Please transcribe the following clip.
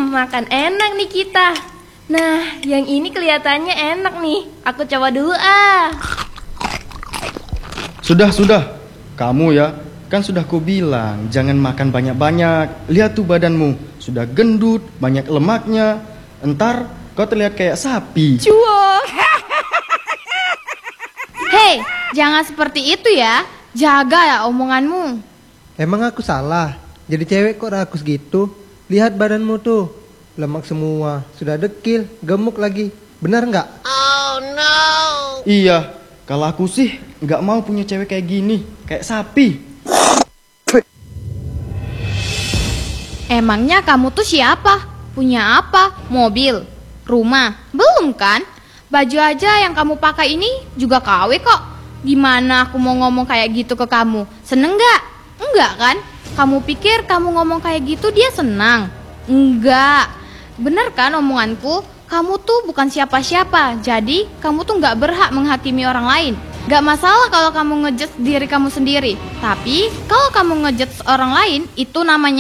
Makan enak nih kita. Nah, yang ini kelihatannya enak nih. Aku coba dulu ah. Sudah. Kamu ya, kan sudah ku bilang jangan makan banyak-banyak. Lihat tuh badanmu, sudah gendut, banyak lemaknya. Entar kau terlihat kayak sapi. Cuok. Hei, jangan seperti itu ya. Jaga ya omonganmu. Emang aku salah? Jadi cewek kok rakus gitu? Lihat badanmu tuh, lemak semua, sudah dekil, gemuk lagi. Benar nggak? Iya, kalau aku sih nggak mau punya cewek kayak gini, kayak sapi. Emangnya kamu tuh siapa? Punya apa? Mobil? Rumah? Belum kan? Baju aja yang kamu pakai ini juga KW kok. Gimana aku mau ngomong kayak gitu ke kamu? Seneng gak? Enggak kan? Kamu pikir kamu ngomong kayak gitu dia senang? Enggak. Bener kan omonganku? Kamu tuh bukan siapa-siapa. Jadi kamu tuh gak berhak menghakimi orang lain. Gak masalah kalau kamu ngejudge diri kamu sendiri. Tapi kalau kamu ngejudge orang lain, itu namanya